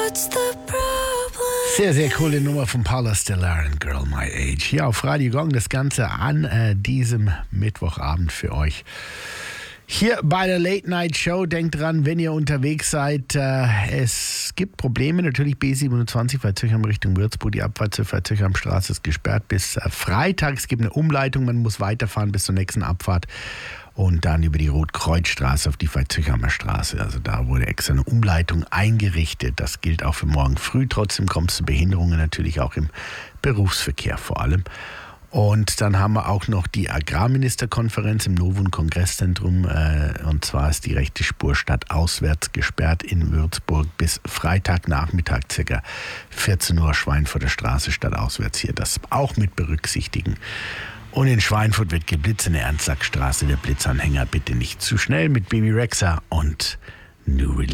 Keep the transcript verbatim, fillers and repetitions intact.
Sehr, sehr coole Nummer von Paula Stellar und Girl My Age. Hier auf Radio Gong das Ganze an äh, diesem Mittwochabend für euch. Hier bei der Late Night Show, denkt dran, wenn ihr unterwegs seid, äh, es gibt Probleme, natürlich B siebenundzwanzig Veitshöchheim Richtung Würzburg, die Abfahrt zur Veitshöchheimstraße ist gesperrt bis äh, Freitag, es gibt eine Umleitung, man muss weiterfahren bis zur nächsten Abfahrt und dann über die Rotkreuzstraße auf die Veitshöchheimer Straße, also da wurde extra eine Umleitung eingerichtet, das gilt auch für morgen früh, trotzdem kommt es zu Behinderungen natürlich auch im Berufsverkehr vor allem. Und dann haben wir auch noch die Agrarministerkonferenz im Novum Kongresszentrum. Äh, und zwar ist die rechte Spur stadtauswärts gesperrt in Würzburg bis Freitagnachmittag, ca. vierzehn Uhr, Schweinfurter Straße stadtauswärts hier. Das auch mit berücksichtigen. Und in Schweinfurt wird geblitzt in der Ernstsackstraße. Der Blitzanhänger bitte nicht zu schnell mit Baby Rexha und New Release.